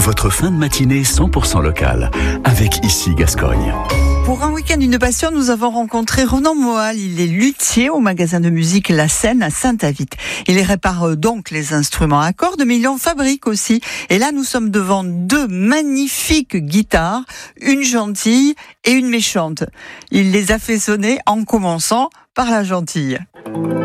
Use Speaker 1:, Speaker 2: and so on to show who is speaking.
Speaker 1: Votre fin de matinée 100% locale, avec Ici Gascogne.
Speaker 2: Pour un week-end une passion, nous avons rencontré Ronan Moal. Il est luthier au magasin de musique La Scène à Saint-Avit. Il répare donc les instruments à cordes, mais il en fabrique aussi. Et là, nous sommes devant deux magnifiques guitares, une gentille et une méchante. Il les a fait sonner en commençant par la gentille.